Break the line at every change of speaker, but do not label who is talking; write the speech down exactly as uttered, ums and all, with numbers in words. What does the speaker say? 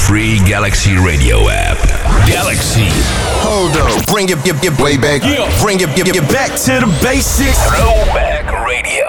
free Galaxy Radio app. Galaxy.
Hold up, bring it, get, get way back.
Yeah.
Bring it, get, get back to the basics.
Throwback Radio.